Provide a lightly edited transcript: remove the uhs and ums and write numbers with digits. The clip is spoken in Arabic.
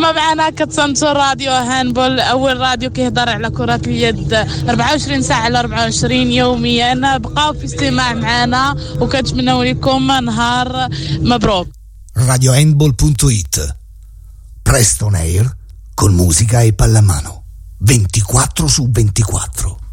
ما معنا كتصنتو راديو هاندبول، أول راديو كيهضر على كرة اليد 24 ساعة على 24 يوميا. بقاو في استماع معنا وكنتمناو لكم نهار مبروك. radiohandball.it Presto on air con musica e pallamano 24/24.